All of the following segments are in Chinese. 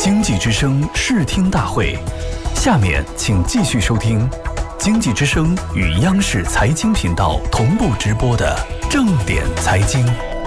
经济之声视听大会，下面请继续收听经济之声与央视财经频道同步直播的正点财经。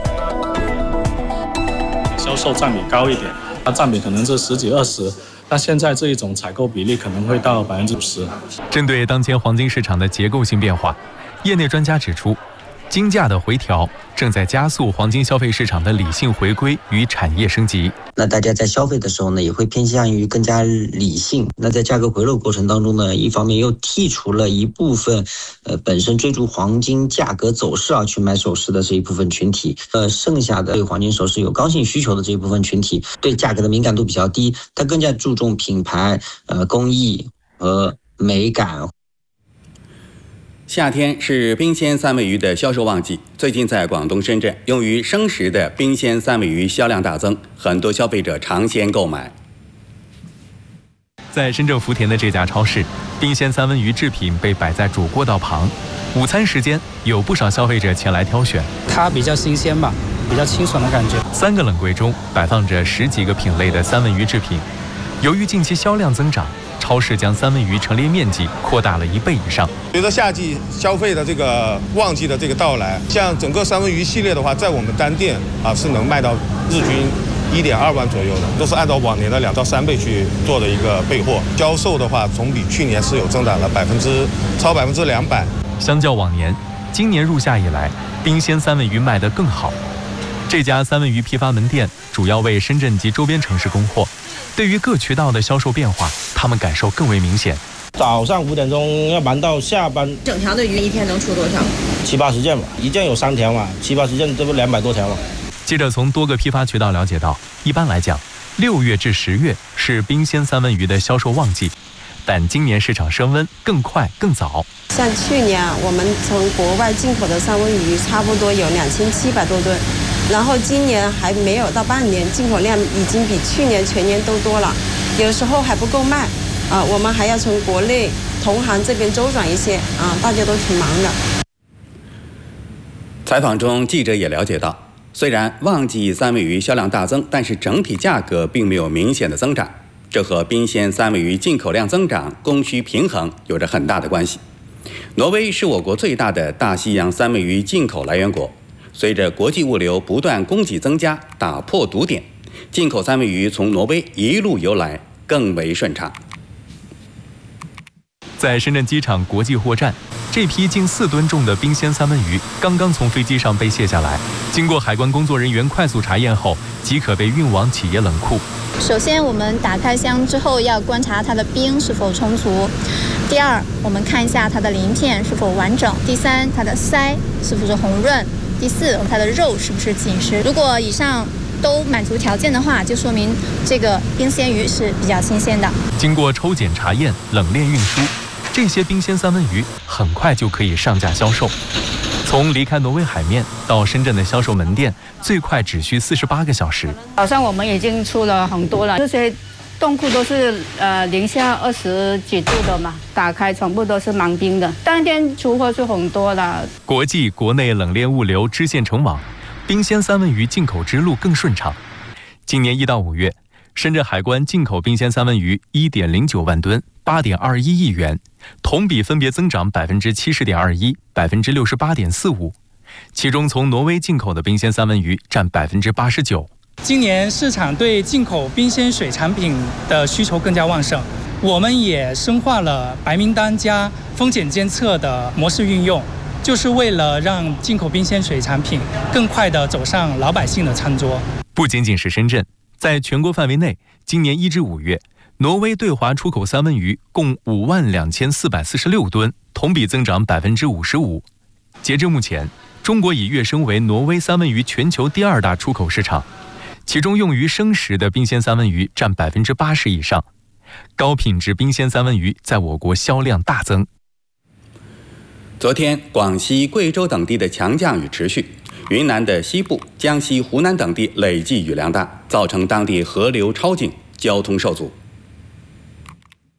销售占比高一点，它占比可能是10几20%，那现在这一种采购比例可能会到50%。 针对当前黄金市场的结构性变化，业内专家指出，金价的回调正在加速黄金消费市场的理性回归与产业升级。 那大家在消费的时候呢，也会偏向于更加理性。那在价格回落过程当中呢，一方面又剔除了一部分本身追逐黄金价格走势去买首饰的这一部分群体，剩下的对黄金首饰有刚性需求的这一部分群体，对价格的敏感度比较低，它更加注重品牌、工艺和美感。 夏天是冰鲜三文鱼的销售旺季，最近在广东深圳，用于生食的冰鲜三文鱼销量大增，很多消费者尝鲜购买。 在深圳福田的这家超市，冰鲜三文鱼制品被摆在主过道旁，午餐时间有不少消费者前来挑选。 它比较新鲜吧，比较清爽的感觉。 3个冷柜中摆放着10几个品类的三文鱼制品，由于近期销量增长，超市将三文鱼陈列面积扩大了1倍以上。 随着夏季消费的这个旺季的这个到来，像整个三文鱼系列的话，在我们单店是能卖到日均1.2万左右的，都是按照往年的2到3倍去做的一个备货。销售的话，总比去年是有增长了超200%。 相较往年，今年入夏以来，冰鲜三文鱼卖得更好。这家三文鱼批发门店主要为深圳及周边城市供货，对于各渠道的销售变化，他们感受更为明显。 早上5点钟要忙到下班， 整条的鱼一天能出多少 ？7、80件吧，一件有3条嘛，7、80件，这不200多条嘛。 记者从多个批发渠道了解到，一般来讲，6月至10月是冰鲜三文鱼的销售旺季，但今年市场升温更快更早。 像去年我们从国外进口的三文鱼差不多有2700多吨，然后今年还没有到半年，进口量已经比去年全年都多了，有时候还不够卖我们还要从国内同行这边周转一些大家都挺忙的。 采访中，记者也了解到，虽然旺季三文鱼销量大增，但是整体价格并没有明显的增长，这和冰鲜三文鱼进口量增长、供需平衡有着很大的关系。挪威是我国最大的大西洋三文鱼进口来源国，随着国际物流不断供给增加，打破堵点，进口三文鱼从挪威一路游来更为顺畅。 在深圳机场国际货站，这批近4吨重的冰鲜三文鱼刚刚从飞机上被卸下来，经过海关工作人员快速查验后，即可被运往企业冷库。 首先，我们打开箱之后要观察它的冰是否充足；第二，我们看一下它的鳞片是否完整；第三，它的鳃是不是红润；第四，它的肉是不是紧实。如果以上都满足条件的话，就说明这个冰鲜鱼是比较新鲜的。经过抽检查验、冷链运输，这些冰鲜三文鱼很快就可以上架销售。从离开挪威海面到深圳的销售门店，最快只需48个小时。 早上我们已经出了很多了，这些冻库都是零下20几度的嘛，打开全部都是满冰的，当天出货就很多了。 国际国内冷链物流织线成网，冰鲜三文鱼进口之路更顺畅。今年1到5月，深圳海关进口冰鲜三文鱼1.09万吨，8.21亿元，同比分别增长70.21%、68.45%。其中，从挪威进口的冰鲜三文鱼占89%。 今年市场对进口冰鲜水产品的需求更加旺盛，我们也深化了白名单加风险监测的模式运用，就是为了让进口冰鲜水产品更快地走上老百姓的餐桌。 不仅仅是深圳，在全国范围内，今年1至5月，挪威对华出口三文鱼共52446吨，同比增长55%。截至目前，中国已跃升为挪威三文鱼全球第2大出口市场，其中用于生食的冰鲜三文鱼占80%以上，高品质冰鲜三文鱼在我国销量大增。 昨天，广西、贵州等地的强降雨持续，云南的西部、江西、湖南等地累计雨量大，造成当地河流超警，交通受阻。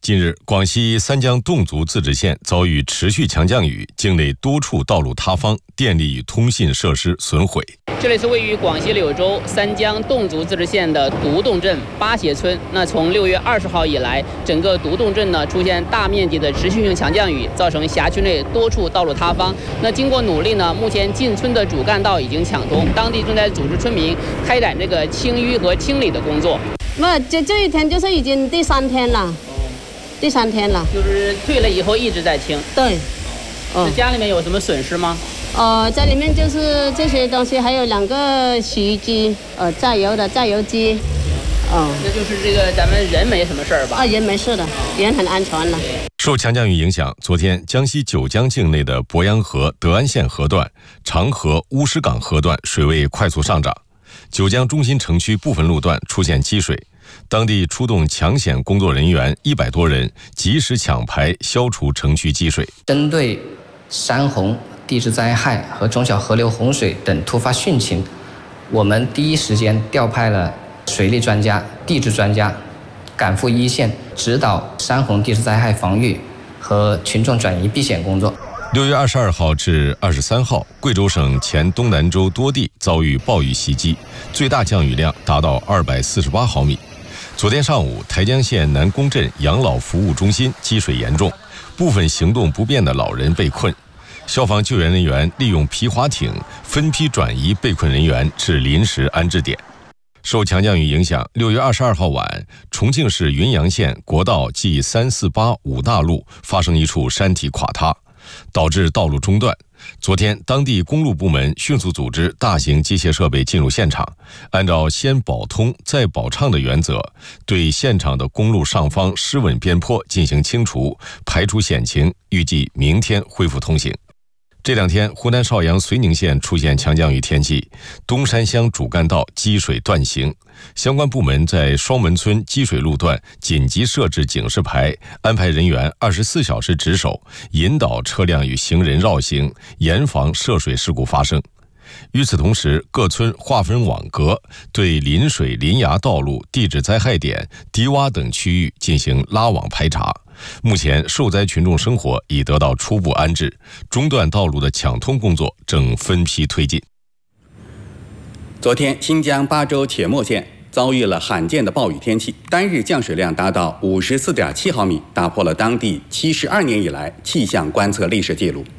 近日，广西三江侗族自治县遭遇持续强降雨，境内多处道路塌方，电力与通信设施损毁。 这里是位于广西柳州三江侗族自治县的独洞镇八协村。那从6月20号以来，整个独洞镇呢出现大面积的持续性强降雨，造成辖区内多处道路塌方。那经过努力呢，目前进村的主干道已经抢通，当地正在组织村民开展这个清淤和清理的工作。 这一天就是已经第3天了。第3天了， 就是退了以后一直在清。 对， 那家里面有什么损失吗？ 家里面就是这些东西，还有2个洗衣机，榨油的榨油机。 那就是这个咱们人没什么事儿吧？ 人没事的，人很安全了。 受强降雨影响，昨天江西九江境内的鄱阳河德安县河段、长河乌石港河段水位快速上涨，九江中心城区部分路段出现积水。当地出动抢险工作人员100多人，及时抢排消除城区积水。 针对山洪、地质灾害和中小河流洪水等突发汛情，我们第一时间调派了水利专家、地质专家赶赴一线，指导山洪地质灾害防御和群众转移避险工作。 6月22号至23号，贵州省黔东南州多地遭遇暴雨袭击，最大降雨量达到248毫米。昨天上午，台江县南宫镇养老服务中心积水严重，部分行动不便的老人被困。消防救援人员利用皮划艇分批转移被困人员至临时安置点。受强降雨影响，6月22号晚，重庆市云阳县国道 G348五大路发生一处山体垮塌，导致道路中断。昨天，当地公路部门迅速组织大型机械设备进入现场，按照先保通再保畅的原则，对现场的公路上方湿稳边坡进行清除，排除险情，预计明天恢复通行。这2天，湖南邵阳绥宁县出现强降雨天气，东山乡主干道积水断行，相关部门在双门村积水路段紧急设置警示牌，安排人员24小时值守，引导车辆与行人绕行，严防涉水事故发生。与此同时，各村划分网格，对临水临崖道路、地质灾害点、低洼等区域进行拉网排查。目前，受灾群众生活已得到初步安置，中断道路的抢通工作正分批推进。 昨天，新疆巴州且末县遭遇了罕见的暴雨天气，单日降水量达到54.7毫米，打破了当地72年以来气象观测历史记录。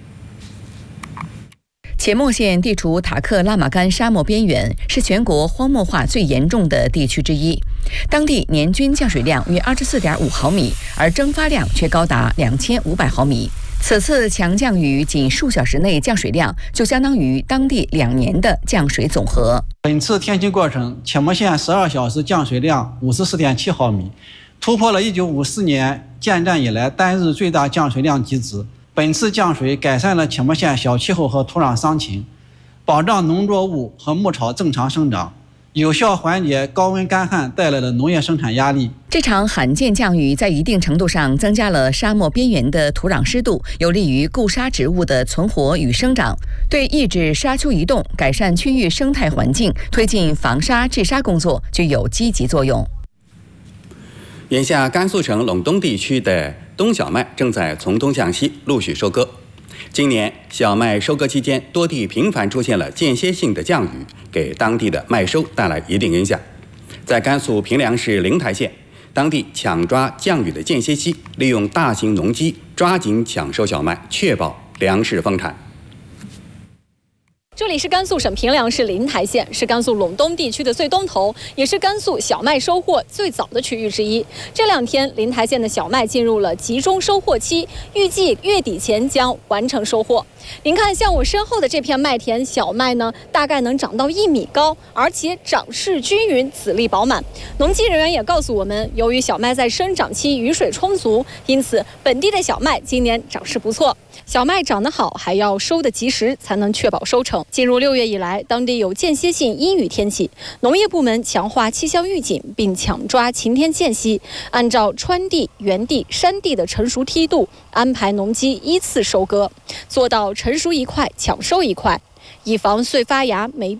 且末县地处塔克拉玛干沙漠边缘，是全国荒漠化最严重的地区之一。当地年均降水量约24.5毫米，而蒸发量却高达2500毫米。此次强降雨仅数小时内降水量，就相当于当地2年的降水总和。 本次天气过程，且末县12小时降水量54.7毫米，突破了1954年建站以来单日最大降水量极值。本次降水改善了且末县小气候和土壤伤情，保障农作物和牧草正常生长，有效缓解高温干旱带来的农业生产压力。 这场罕见降雨在一定程度上增加了沙漠边缘的土壤湿度，有利于固沙植物的存活与生长，对抑制沙丘移动、改善区域生态环境、推进防沙治沙工作具有积极作用。 眼下，甘肃省陇东地区的冬小麦正在从东向西陆续收割。今年小麦收割期间，多地频繁出现了间歇性的降雨，给当地的麦收带来一定影响。在甘肃平凉市灵台县，当地抢抓降雨的间歇期，利用大型农机抓紧抢收小麦，确保粮食丰产。 这里是甘肃省平凉市灵台县，是甘肃陇东地区的最东头，也是甘肃小麦收获最早的区域之一。这2天，灵台县的小麦进入了集中收获期，预计月底前将完成收获。您看，像我身后的这片麦田，小麦呢大概能长到1米高，而且长势均匀，籽粒饱满。农机人员也告诉我们，由于小麦在生长期雨水充足，因此本地的小麦今年长势不错。小麦长得好，还要收得及时，才能确保收成。进入6月以来，当地有间歇性阴雨天气，农业部门强化气象预警，并抢抓晴天间隙，按照川地、原地、山地的成熟梯度，安排农机依次收割，做到成熟一块抢收一块，以防穗发芽霉变。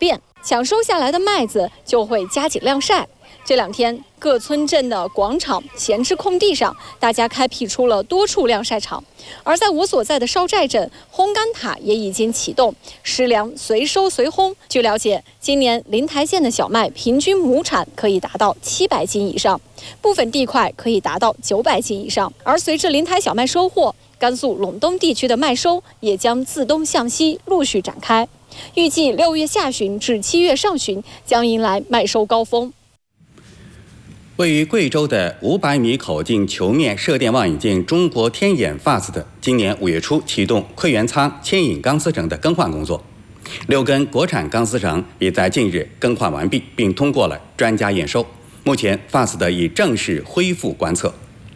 抢收下来的麦子就会加紧晾晒。这2天，各村镇的广场、闲置空地上，大家开辟出了多处晾晒场。而在我所在的烧寨镇，烘干塔也已经启动，湿粮随收随烘。据了解，今年临台县的小麦平均亩产可以达到700斤以上，部分地块可以达到900斤以上。而随着临台小麦收获，甘肃陇东地区的麦收也将自东向西陆续展开。预计6月下旬至7月上旬将迎来麦收高峰。 位于贵州的500米口径球面射电望远镜中国天眼 FAST 今年5月初启动馈源仓牵引钢丝绳的更换工作，6根国产钢丝绳已在近日更换完毕，并通过了专家验收。目前 FAST 已正式恢复观测。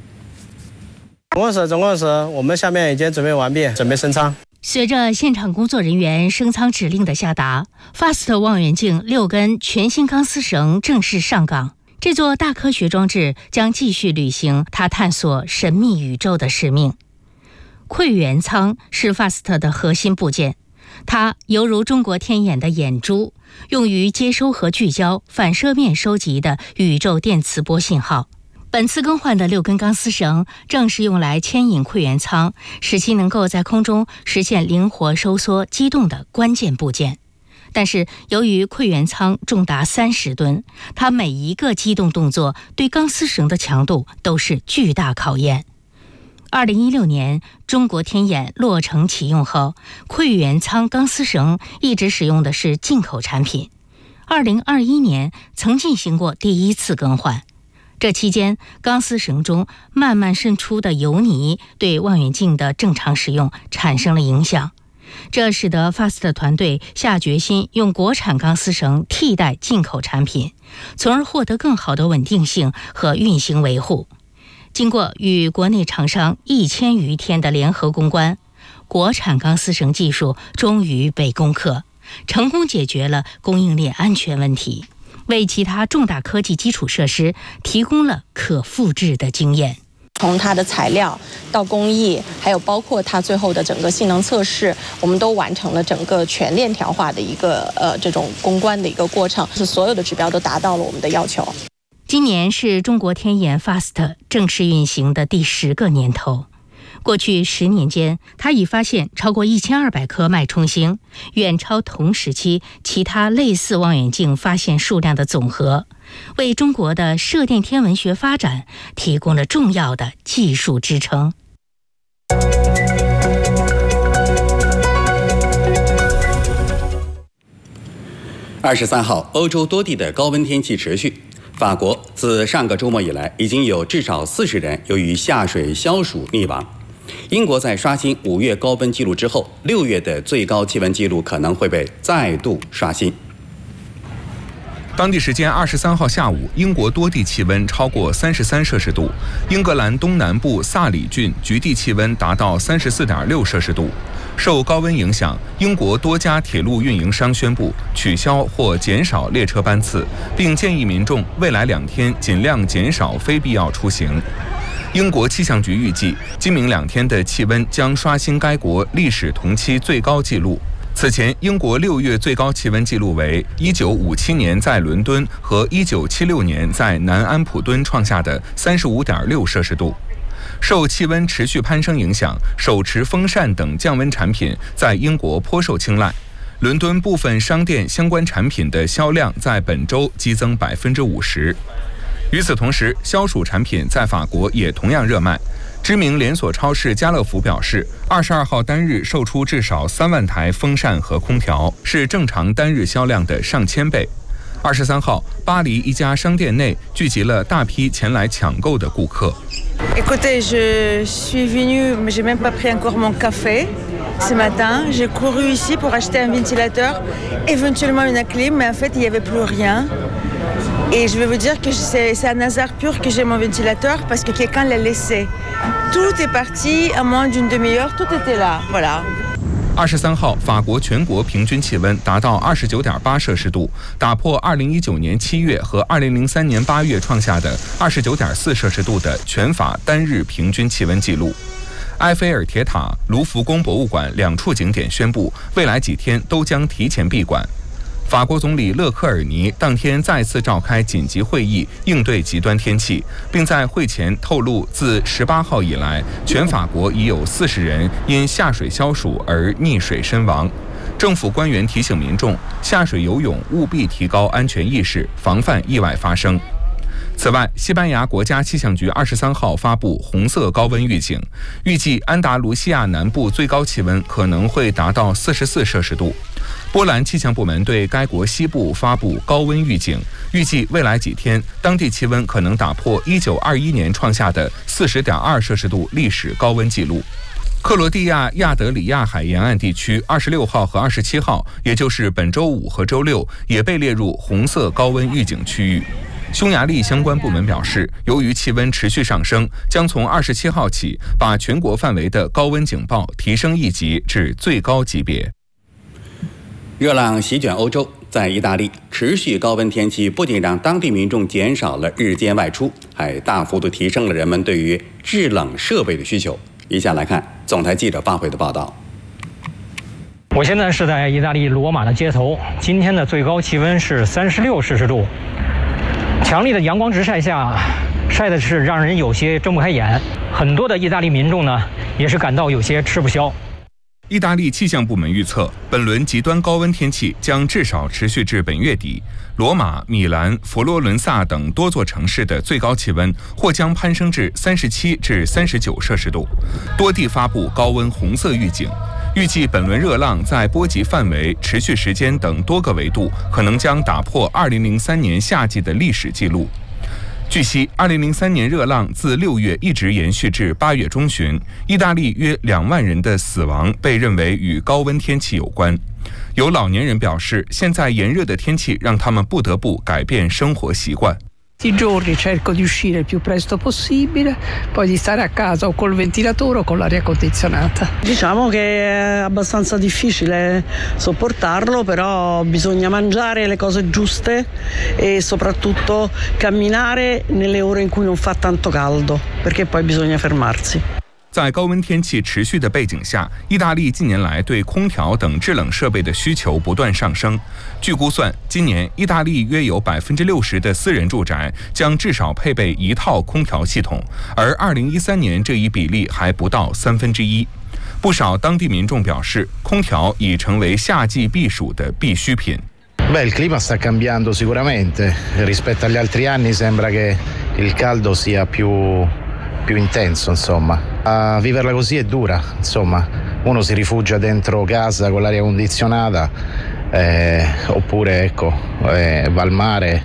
总共是我们下面已经准备完毕，准备升舱。 随着现场工作人员升舱指令的下达 ，FAST 望远镜6根全新钢丝绳正式上岗。这座大科学装置将继续履行它探索神秘宇宙的使命。馈源舱是 FAST 的核心部件，它犹如中国天眼的眼珠，用于接收和聚焦反射面收集的宇宙电磁波信号。本次更换的6根钢丝绳正是用来牵引馈源舱，使其能够在空中实现灵活收缩机动的关键部件。但是由于馈源舱重达30吨，它每一个机动动作对钢丝绳的强度都是巨大考验。2016年中国天眼落成启用后，馈源舱钢丝绳一直使用的是进口产品。2021年曾进行过第1次更换，这期间钢丝绳中慢慢渗出的油泥对望远镜的正常使用产生了影响。这使得 FAST 团队下决心用国产钢丝绳替代进口产品，从而获得更好的稳定性和运行维护。经过与国内厂商1000余天的联合攻关，国产钢丝绳技术终于被攻克，成功解决了供应链安全问题，为其他重大科技基础设施提供了可复制的经验。 从它的材料到工艺，还有包括它最后的整个性能测试，我们都完成了整个全链条化的一个这种攻关的一个过程，是所有的指标都达到了我们的要求。 今年是中国天眼 FAST 正式运行的第10个年头。过去10年间，它已发现超过1200颗脉冲星，远超同时期其他类似望远镜发现数量的总和，为中国的射电天文学发展提供了重要的技术支撑。 23号，欧洲多地的高温天气持续。法国自上个周末以来，已经有至少40人由于下水消暑溺亡。英国在刷新5月高温记录之后，6月的最高气温记录可能会被再度刷新。 当地时间23号下午，英国多地气温超过33摄氏度，英格兰东南部萨里郡局地气温达到34.6摄氏度。受高温影响，英国多家铁路运营商宣布取消或减少列车班次，并建议民众未来2天尽量减少非必要出行。英国气象局预计，今明2天的气温将刷新该国历史同期最高纪录。此前，英国6月最高气温记录为1957年在伦敦和1976年在南安普敦创下的35.6摄氏度。受气温持续攀升影响，手持风扇等降温产品在英国颇受青睐。伦敦部分商店相关产品的销量在本周激增50%。与此同时，消暑产品在法国也同样热卖。知名连锁超市家乐福表示，22号单日售出至少3万台风扇和空调，是正常单日销量的上千倍。23号，巴黎一家商店内聚集了大批前来抢购的顾客。 Écoutez, je suis venue, mais j'ai même pas pris encore mon café. Ce matin, j'ai couru ici pour acheter un ventilateur, éventuellement une clim, mais en fait, il n'y avait plus rien. Et je vais vous dire que c'est un hasard pur que j'ai mon ventilateur parce que quelqu'un l'a laissé. Tout est parti en moins d'une demi-heure, tout était là, voilà. 23号，法国全国平均气温达到29.8摄氏度，打破2019年7月和2003年8月创下的29.4摄氏度的全法单日平均气温纪录。埃菲尔铁塔、卢浮宫博物馆2处景点宣布，未来几天都将提前闭馆。 法国总理勒克尔尼当天再次召开紧急会议，应对极端天气，并在会前透露，自18号以来，全法国已有40人因下水消暑而溺水身亡。政府官员提醒民众，下水游泳务必提高安全意识，防范意外发生。此外，西班牙国家气象局23号发布红色高温预警，预计安达卢西亚南部最高气温可能会达到44摄氏度。波兰气象部门对该国西部发布高温预警，预计未来几天当地气温可能打破1921年创下的40.2摄氏度历史高温纪录。克罗地亚亚得里亚海沿岸地区26号和27号，也就是本周五和周六，也被列入红色高温预警区域。匈牙利相关部门表示，由于气温持续上升，将从27号起把全国范围的高温警报提升1级至最高级别。 热浪席卷欧洲，在意大利，持续高温天气不仅让当地民众减少了日间外出，还大幅度提升了人们对于制冷设备的需求。以下来看总台记者发回的报道。 我现在是在意大利罗马的街头，今天的最高气温是36摄氏度，强烈的阳光直晒下，晒的是让人有些睁不开眼。很多的意大利民众呢，也是感到有些吃不消。 意大利气象部门预测，本轮极端高温天气将至少持续至本月底。罗马、米兰、佛罗伦萨等多座城市的最高气温或将攀升至37至39摄氏度，多地发布高温红色预警。预计本轮热浪在波及范围、持续时间等多个维度，可能将打破2003年夏季的历史纪录。据悉，2003年热浪自6月一直延续至8月中旬，意大利约2万人的死亡被认为与高温天气有关。有老年人表示，现在炎热的天气让他们不得不改变生活习惯。 Tutti i giorni cerco di uscire il più presto possibile, poi di stare a casa o col ventilatore o con l'aria condizionata. Diciamo che è abbastanza difficile sopportarlo, però bisogna mangiare le cose giuste e soprattutto camminare nelle ore in cui non fa tanto caldo, perché poi bisogna fermarsi. 在高温天气持续的背景下，意大利近年来对空调等制冷设备的需求不断上升。据估算，今年意大利约有60%的私人住宅将至少配备1套空调系统，而2013年这一比例还不到1/3。不少当地民众表示，空调已成为夏季避暑的必需品。 Il clima sta cambiando sicuramente. Rispetto agli altri anni sembra che il caldo sia più intenso, insomma. A viverla così è dura, insomma. Uno si rifugia dentro casa con l'aria condizionata, oppure va al mare.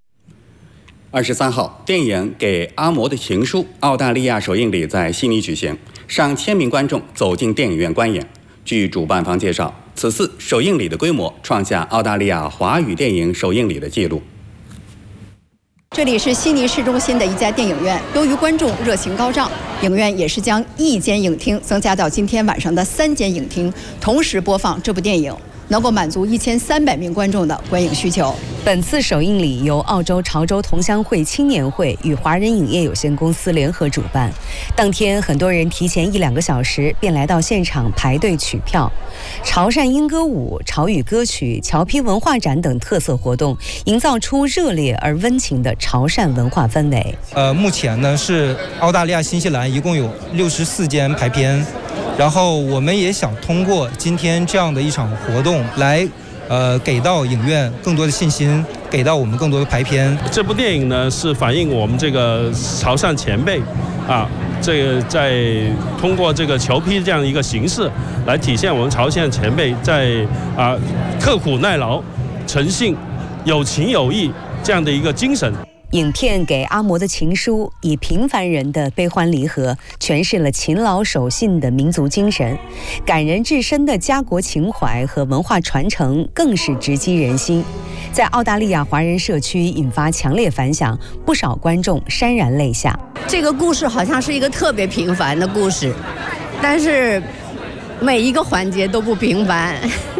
23号，电影《给阿嬷的情书》澳大利亚首映礼在悉尼举行，上千名观众走进电影院观影。据主办方介绍，此次首映礼的规模创下澳大利亚华语电影首映礼的纪录。 这里是悉尼市中心的一家电影院，由于观众热情高涨，影院也是将1间影厅增加到今天晚上的3间影厅，同时播放这部电影，能够满足1300名观众的观影需求。 本次首映礼由澳洲潮州同乡会青年会与华人影业有限公司联合主办。当天，很多人提前1-2个小时便来到现场排队取票。潮汕莺歌舞、潮语歌曲、侨批文化展等特色活动，营造出热烈而温情的潮汕文化氛围。 目前呢是澳大利亚、新西兰一共有64间排片，然后我们也想通过今天这样的一场活动来。给到影院更多的信心，给到我们更多的排片。 这部电影呢，是反映我们这个潮汕前辈这个在通过这个侨批这样一个形式来体现我们潮汕前辈在刻苦耐劳、诚信、有情有义这样的一个精神。 影片《给阿嬷的情书》以平凡人的悲欢离合，诠释了勤劳守信的民族精神，感人至深的家国情怀和文化传承更是直击人心，在澳大利亚华人社区引发强烈反响，不少观众潸然泪下。 这个故事好像是一个特别平凡的故事，但是每一个环节都不平凡，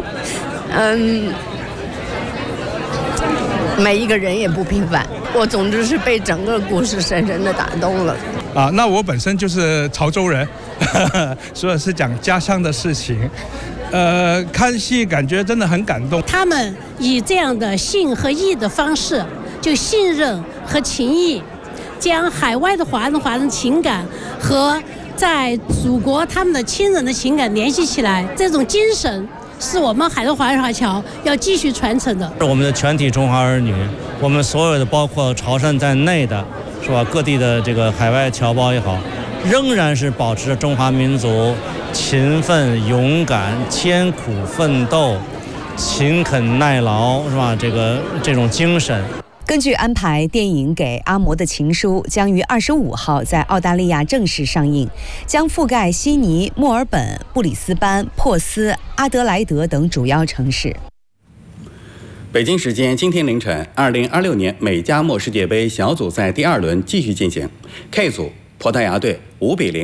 每一个人也不平凡。我总之是被整个故事深深的打动了。 那我本身就是潮州人，所以是讲家乡的事情。 看戏感觉真的很感动。 他们以这样的信和义的方式，就信任和情谊，将海外的华人情感和在祖国他们的亲人的情感联系起来，这种精神是我们海德华侨要继续传承的。 我们的全体中华儿女，我们所有的包括潮汕在内的，是吧？各地的这个海外侨胞也好，仍然是保持着中华民族勤奋、勇敢、艰苦奋斗、勤恳耐劳，是吧？这种精神。 根据安排，电影《给阿嬷的情书》将于25号在澳大利亚正式上映，将覆盖悉尼、墨尔本、布里斯班、珀斯、阿德莱德等主要城市。 北京时间今天凌晨，2026年美加墨世界杯小组赛第2轮继续进行 ，K 组葡萄牙队5-0